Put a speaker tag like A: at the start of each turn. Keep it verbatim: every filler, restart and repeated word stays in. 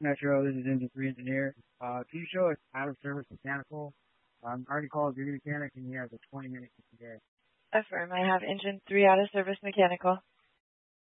A: Metro, this is Engine three Engineer. Uh, can you show us out of service mechanical? Um, I already called Duty Mechanic and he has a twenty minute today.
B: Affirm, I have engine three out of service mechanical.